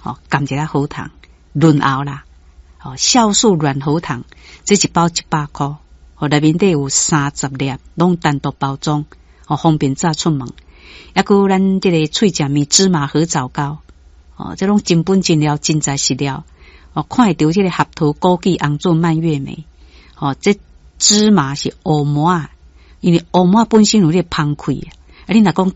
含一粒核糖，润喉啦，酵素软核糖，这一包100块，内面底有30粒，拢单独包装，方便早出门。还有咱这个脆食面芝麻合枣糕，这拢真本真料，真材实料，看会到这个合桃、枸杞、红枣、蔓越莓，这芝麻是乌麻，因为乌麻本身有这芳气，你若讲